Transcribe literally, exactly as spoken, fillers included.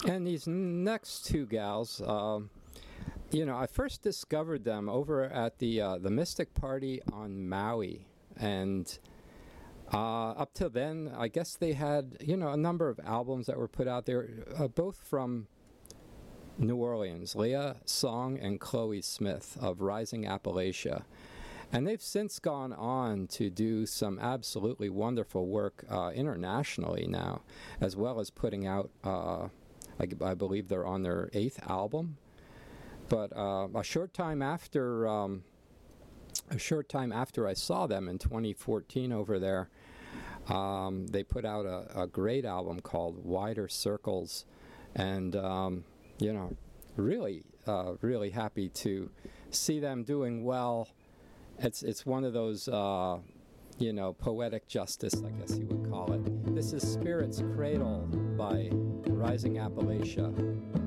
And these next two gals, um, you know, I first discovered them over at the uh, the Mystic Party on Maui, and uh, up till then, I guess they had, you know, a number of albums that were put out there, uh, both from New Orleans, Leah Song and Chloe Smith of Rising Appalachia. And they've since gone on to do some absolutely wonderful work uh, internationally now, as well as putting out, uh, I, I believe they're on their eighth album. But uh, a short time after, um, a short time after I saw them in twenty fourteen over there, um, they put out a, a great album called Wider Circles, and um, you know, really, uh, really happy to see them doing well. It's it's one of those, uh, you know, poetic justice, I guess you would call it. This is Spirit's Cradle by Rising Appalachia.